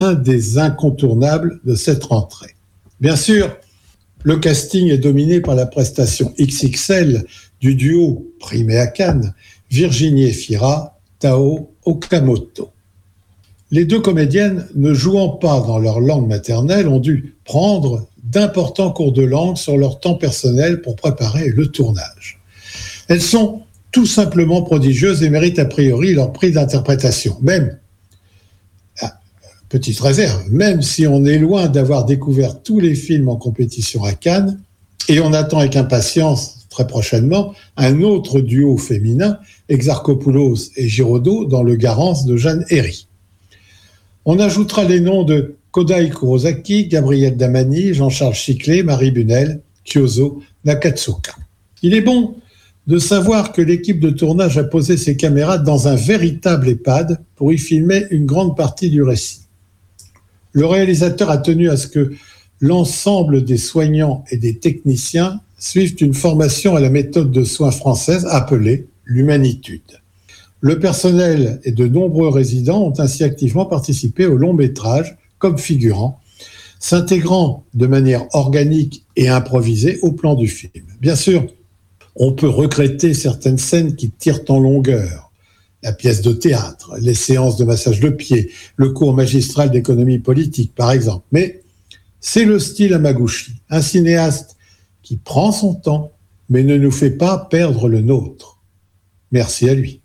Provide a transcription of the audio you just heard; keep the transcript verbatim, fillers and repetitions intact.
un des incontournables de cette rentrée. Bien sûr, le casting est dominé par la prestation X X L du duo primé à Cannes, Virginie Efira, Tao Okamoto. Les deux comédiennes, ne jouant pas dans leur langue maternelle, ont dû prendre d'importants cours de langue sur leur temps personnel pour préparer le tournage. Elles sont tout simplement prodigieuses et méritent a priori leur prix d'interprétation. Même, ah, petite réserve, même si on est loin d'avoir découvert tous les films en compétition à Cannes, et on attend avec impatience, très prochainement, un autre duo féminin, Exarchopoulos et Giraudot, dans Le Garance de Jeanne Herry. On ajoutera les noms de Kodai Kurosaki, Gabriel Damani, Jean-Charles Chiclet, Marie Bunel, Kyozo Nakatsuka. Il est bon de savoir que l'équipe de tournage a posé ses caméras dans un véritable EHPAD pour y filmer une grande partie du récit. Le réalisateur a tenu à ce que l'ensemble des soignants et des techniciens suivent une formation à la méthode de soins française appelée l'humanitude. Le personnel et de nombreux résidents ont ainsi activement participé au long métrage comme figurants, s'intégrant de manière organique et improvisée au plan du film. Bien sûr, on peut regretter certaines scènes qui tirent en longueur. La pièce de théâtre, les séances de massage de pieds, le cours magistral d'économie politique, par exemple. Mais c'est le style Hamaguchi, un cinéaste qui prend son temps, mais ne nous fait pas perdre le nôtre. Merci à lui.